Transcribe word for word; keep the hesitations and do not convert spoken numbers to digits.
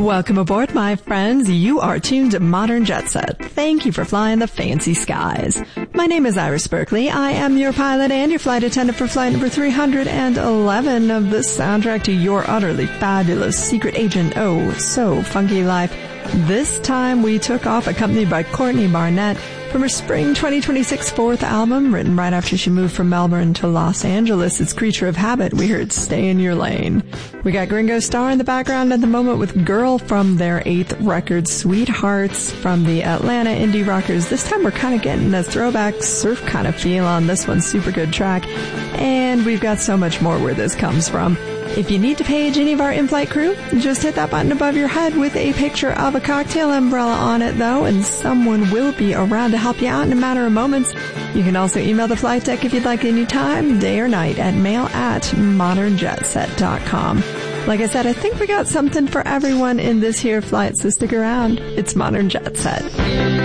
Welcome aboard, my friends. You are tuned to Modern Jet Set. Thank you for flying the fancy skies. My name is Iris Berkeley. I am your pilot and your flight attendant for flight number three hundred eleven of the soundtrack to your utterly fabulous secret agent, oh, so funky life. This time we took off accompanied by Courtney Barnett from her spring twenty twenty-six fourth album, written right after she moved from Melbourne to Los Angeles. It's Creature of Habit. We heard Stay in Your Lane. We got Gringo Starr in the background at the moment with Girl from their eighth record, Sweethearts, from the Atlanta indie rockers. This time we're kind of getting a throwback surf kind of feel on this one. Super good track. And we've got so much more where this comes from. If you need to page any of our in-flight crew, just hit that button above your head with a picture of a cocktail umbrella on it, though, and someone will be around to help you out in a matter of moments. You can also email the flight deck if you'd like any time, day or night, at mail at modern jet set dot com. Like I said, I think we got something for everyone in this here flight, so stick around. It's Modern Jet Set.